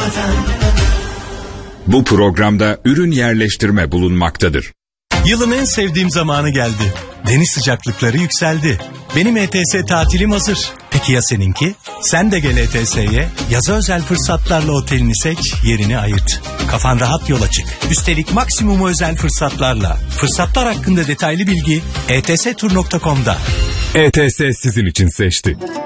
Bu programda ürün yerleştirme bulunmaktadır. Yılın en sevdiğim zamanı geldi. Deniz sıcaklıkları yükseldi. Benim ETS tatilim hazır. Peki ya seninki? Sen de gel ETS'ye. Yaza özel fırsatlarla otelini seç, yerini ayırt. Kafan rahat yola çık. Üstelik maksimum özel fırsatlarla. Fırsatlar hakkında detaylı bilgi etstur.com'da. ETS sizin için seçti.